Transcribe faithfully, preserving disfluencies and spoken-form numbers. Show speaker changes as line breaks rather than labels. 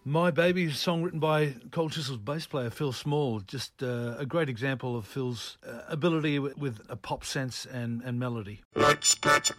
My Baby, song written by Cold Chisel's bass player Phil Small. Just uh, a great example of Phil's uh, ability with, with a pop sense and, and melody.
Let's get